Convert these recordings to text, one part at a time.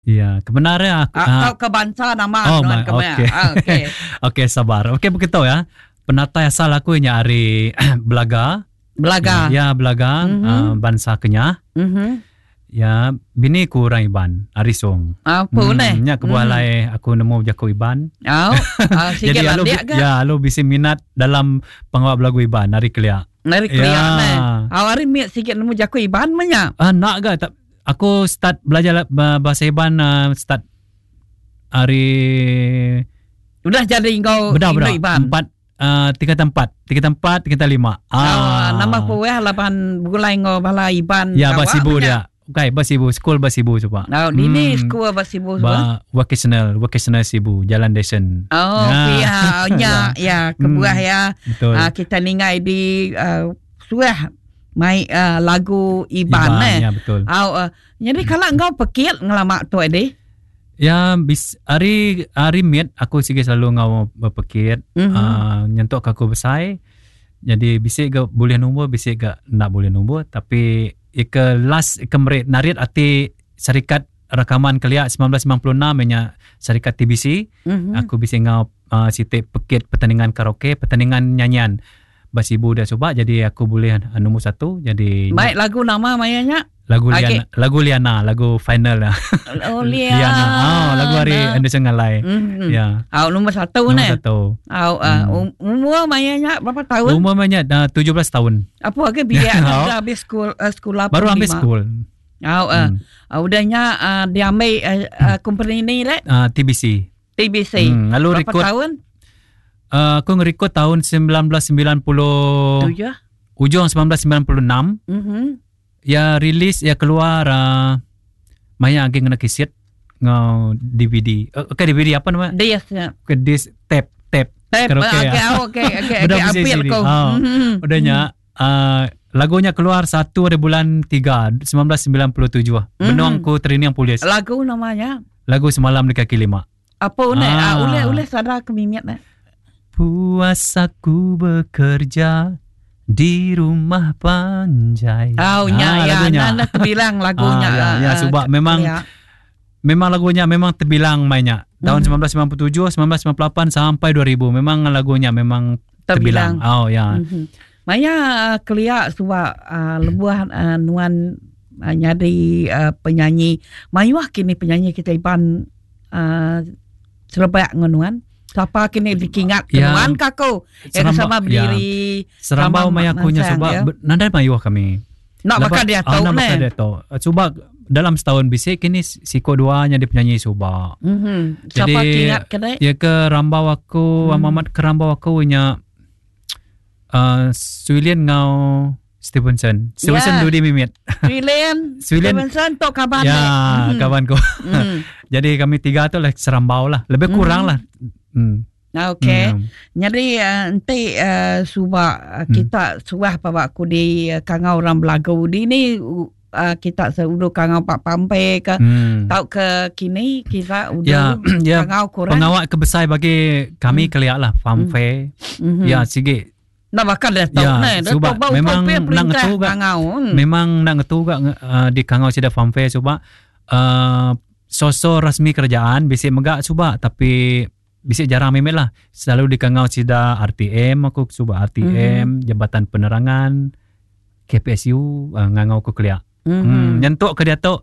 Ya, kebenaran aku Atau kebangsa nama nuan okey. okey. Okey, sabar. Okey, begitu ya. Penatai asal aku nya hari Belaga. Belaga. Ya, Belaga, bangsa Kenyah. Ya, bini ku orang Iban, Arisong. Apa ni? Nya kebualai aku nemu jaku Iban. Sikit Jadi lah alo liak ke? alo bisi minat dalam pengawak belagu Iban hari Kelia. Nari Kelia ni. Awari mi sikit nemu jaku Iban manya. Nak ke tak? Aku start belajar bahasa Iban start hari Udah jadi kau Iban. Tingkatan 4, tingkatan 5. Nama kueh 8 bulan kau bala Iban. Ya, basibu dia. Okay, basibu, school basibu coba. Ini school basibu coba. Vocational sibu, Jalan Desen. Ya, kebuah ya. Betul. Kita ningai di suah mai lagu Iban ya, betul. Jadi kalau engkau pekit ngelamak tu ade. Ya, hari mit aku sige selalu ngau berpekit. Nyentuk aku besai. Jadi bisik ke boleh nombor, bisik ke nak boleh nombor, tapi merit narit ati syarikat rakaman Kelia 1996 nya syarikat TBC. Aku bisa ngau sitik pekit pertandingan karaoke, pertandingan nyanyian. Basibu dah coba, jadi aku boleh nombor 1. Jadi baik lagu nama mayanya lagu Liana, lagu final lah. Liana. Lagu hari Anderson Ngalai. Ya. Nombor 1 ni. Umur mayanya berapa tahun? Umur mayanya 17 tahun. Apa ke biar dah habis sekolah baru habis sekolah. Udahnya diambil company ni dek. TBC. Lalu berapa record tahun? Aku nge-record tahun 1990 ujung 1996. Ya rilis ya keluar maya ageng kena kisit ngau DVD. DVD apa nama? Disc tape. Okey. Apil kau. Udahnya lagunya keluar 1 bulan 3 1997. Benuang ku training polis. Lagu namanya? Lagu Semalam di Kaki Lima. Apa ni? Ule sadar kemimiat ni. Puasaku bekerja di rumah Panjai. Nanda terbilang lagunya. Sebab memang lagunya memang terbilang mainnya. Tahun 1997, 1998 sampai 2000 memang lagunya memang terbilang. Maya Kelia sebab lebuah nuan nyari penyanyi. Mayuah kini penyanyi kita Iban Serabak ngonuan. Siapa kini dikingat kenuan kako yang sama berdiri Serambau mayakunya sebab nanda mayuah kami nak bakal dia tahu sebab dalam setahun bisik kini siko duanya dia penyanyi subak. Siapa kingat kedai ya ke rambau aku Mamat ke rambau aku nya Suilian ngau Stevenson dudi mimit Stevenson tok kaban kabanku. Jadi kami 3 tu lah serambau lah lebih kurang lah. Okey. Jadi nanti subak kita suah bawaku di kangau orang Belagu di ni kita seudah kangau Pak Pampe ke tau ke kini kita udah kangau kurang pengawal kebesar bagi kami Kelia lah Pampe. Ya sige. Nak bakal dah tahu ni. Sebab memang nak ngetu gak memang nak ngetu gak di kangau sida Pampe sebab sosok rasmi kerajaan bisik megak subak tapi bisik jarang memel lah. Selalu di kangau sida RTM aku subak RTM Jabatan Penerangan KPSU ngangau aku Kelia. Nyentuk ke dia tu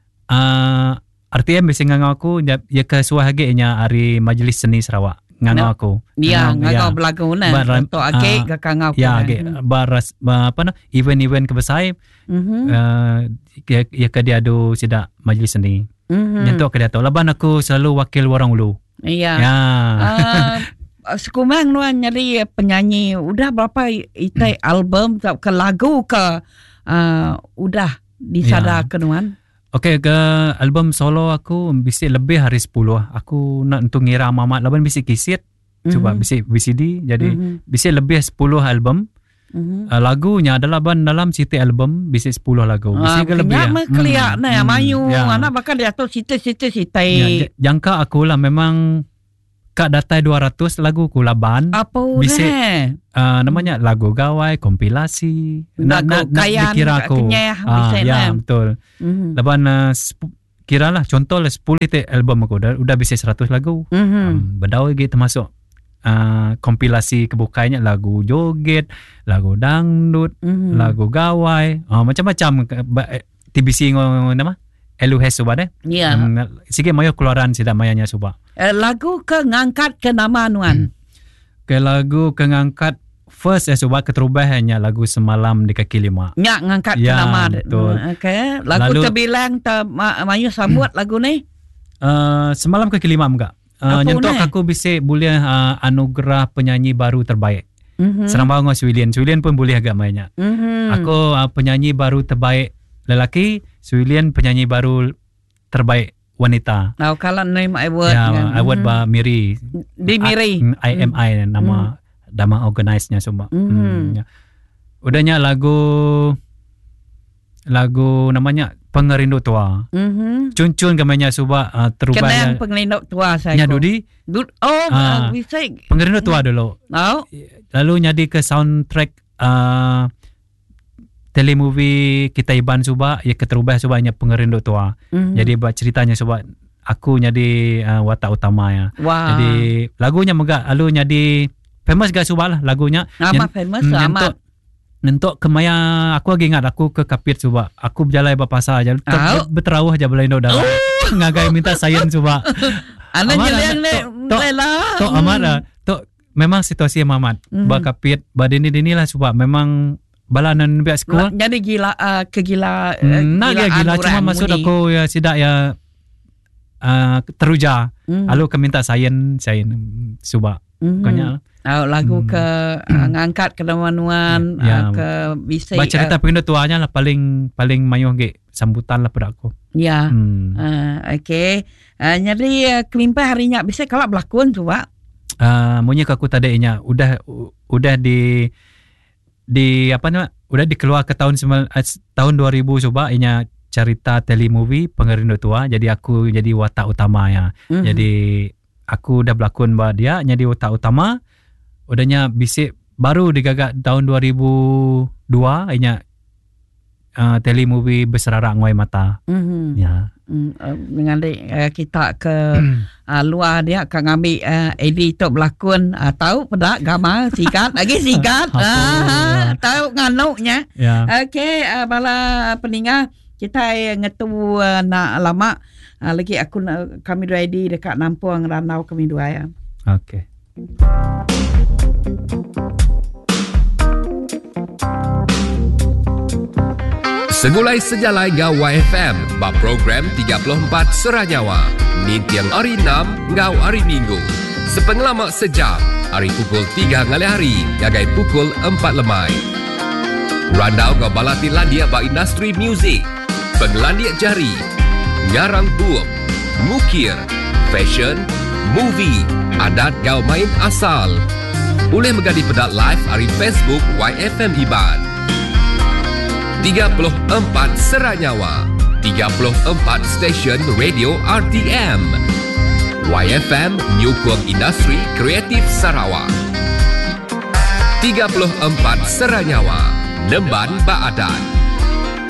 RTM bisik ngangau aku ya ke suah hage nya hari Majlis Seni Sarawak ngangau aku. Dia ngangau Belagu ni. Tok ake ke kangau aku. Ya age baras apa event-event kebesar ya ke dia adu sida Majlis Seni. Nyentuk ke dia tu. Laban aku selalu wakil Warang Ulu. Iya. Sekumang nuan nyari penyanyi udah berapa itai album ke lagu ke udah disadar ke nuan. Okey ke album solo aku bisik lebih hari 10. Aku nak untuk ngira Mamat laban bisik kisit. Coba bisik VCD jadi bisik lebih 10 album. Lagunya adalah dalam siti album bisik 10 lagu. Bisik lebih Kelia na mayu anak bakal dia tu siti. Jangka aku lah memang kak datai 200 lagu ku laban. Apa bisik namanya lagu gawai kompilasi. Nak dikira aku. Ya betul. Laban kiralah contoh lah 10 album aku udah bisa 100 lagu. Berdau lagi termasuk kompilasi kebukainya lagu joget, lagu dangdut, lagu gawai, macam-macam TBC nama Eluhes suba deh. Ya. Sige mayo keluaran sida mayanya suba. Lagu ke ngangkat ke nama anuan. Ke lagu ke ngangkat first suba keterubah hanya lagu Semalam di Kaki Lima. Ya, ngangkat ke nama. Betul. Okay. Lagu terbilang mayu sambut lagu ni. Semalam Kaki Lima enggak. Nyentok aku bisa boleh anugerah penyanyi baru terbaik. Serang bangun Swilian pun boleh agak mainnya. Aku penyanyi baru terbaik lelaki, Swilian penyanyi baru terbaik wanita. Kalau name award kan? Award ba Miri. Di Miri. IMI nama organize-nya semua. Udahnya lagu namanya Pengerindu Tua. Cun-cun gamanya suba terubah. Kenang Pengerindu Tua saya. Nyadudi? Bisa. Pengerindu Tua dulu. Lalu nyadi ke soundtrack telemovie Kita Iban suba, ya keterubah subanya Pengerindu Tua. Jadi buat ceritanya suba aku nyadi watak utama ya. Wow. Jadi lagunya megak, lalu nyadi famous gak suba lah lagunya. Famous amat. Nentok kemaya aku lagi ingat aku ke Kapit suba. Aku berjalan berpasar aja. Berterawah aja belai dah. Ngagai minta sayan suba. Anak nyeliang Tok amat tok memang situasi yang amat. Ba Kapit, ba dini lah suba. Memang balanan biak sekolah. Jadi gila gila cuma maksud aku ya sidak ya teruja. Lalu keminta sayan suba. Bukannya lagu ke ngangkat ke damanuan ke bisa baca cerita Pengerindu Tuanya lah paling mayuh ge sambutan lah pada aku. Ya. Okey. Jadi kelimpah harinya bisa kalau berlakon coba. Munyi aku tadi nya udah di apa nama udah dikeluar ke tahun 2000 coba inya cerita telemovie Pengerindu Tua, jadi aku jadi watak utama ya. Jadi aku udah berlakon bah dia jadi watak utama. Udahnya bisik baru digagak tahun 2002 inya telemovie Berserarak Nguai Mata. Ya. Dengan kita ke luar dia akan ambil editor berlakon tahu pada gambar sikat lagi sikat tahu nganuknya. Okey, bala peninggal kita ngetu nak lama lagi aku kami ready dekat Nampuang Ranau kami dua ya. Okey. Segulai sejalai ngau YFM bak program 34 Seranyawa. Ni tiang hari 6 ngau hari Minggu. Sepengelamak sejam, hari pukul 3 ngali hari, gagai pukul 4 lemai. Randau ngau balati landia bak industri muzik, penglandia jari, ngarang buuk, mukir, fashion, movie, adat ngau main asal. Boleh megadi pedat live hari Facebook YFM Iban. 34 Seranyawa, 34 stesen radio RTM. YFM Nyukung Industri Kreatif Sarawak. 34 Seranyawa, Nemban Baadan.